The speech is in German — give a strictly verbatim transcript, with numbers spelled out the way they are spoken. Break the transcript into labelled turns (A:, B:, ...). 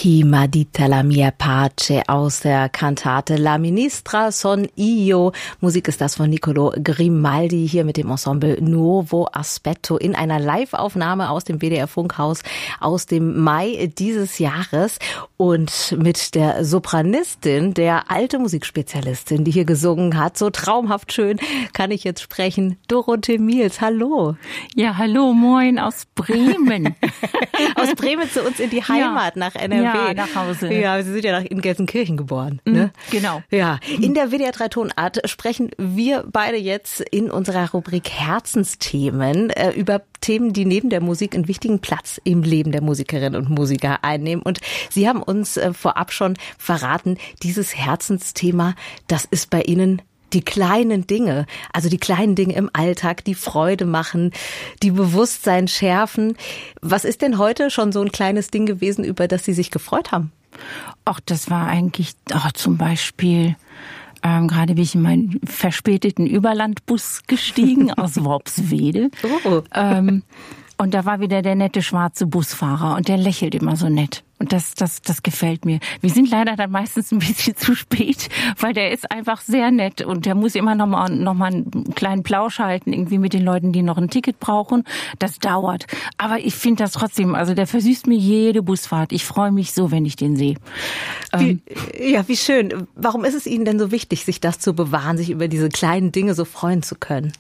A: Chi m'ha dita la mia pace aus der Kantate La Ministra son io. Musik ist das von Niccolò Grimaldi hier mit dem Ensemble Nuovo Aspetto in einer Live-Aufnahme aus dem W D R-Funkhaus aus dem Mai dieses Jahres und mit der Sopranistin, der alte Musikspezialistin, die hier gesungen hat. So traumhaft schön kann ich jetzt sprechen. Dorothee Miels, hallo.
B: Ja, hallo, moin aus Bremen.
A: Aus Bremen zu uns in die Heimat, ja, nach N R W.
B: Ja, nach Hause.
A: Ja, Sie sind ja in Gelsenkirchen geboren. Ne?
B: Genau.
A: Ja, in der W D R drei Tonart sprechen wir beide jetzt in unserer Rubrik Herzensthemen äh, über Themen, die neben der Musik einen wichtigen Platz im Leben der Musikerinnen und Musiker einnehmen. Und Sie haben uns äh, vorab schon verraten, dieses Herzensthema, das ist bei Ihnen die kleinen Dinge, also die kleinen Dinge im Alltag, die Freude machen, die Bewusstsein schärfen. Was ist denn heute schon so ein kleines Ding gewesen, über das Sie sich gefreut haben?
B: Ach, das war eigentlich ach, zum Beispiel, ähm, gerade bin ich in meinen verspäteten Überlandbus gestiegen aus Worpswede. Oh. Ähm, und da war wieder der nette schwarze Busfahrer und der lächelt immer so nett. Und das, das, das gefällt mir. Wir sind leider dann meistens ein bisschen zu spät, weil der ist einfach sehr nett und der muss immer noch mal, noch mal einen kleinen Plausch halten, irgendwie mit den Leuten, die noch ein Ticket brauchen. Das dauert. Aber ich finde das trotzdem, also der versüßt mir jede Busfahrt. Ich freue mich so, wenn ich den sehe.
A: Wie, ja, wie schön. Warum ist es Ihnen denn so wichtig, sich das zu bewahren, sich über diese kleinen Dinge so freuen zu können?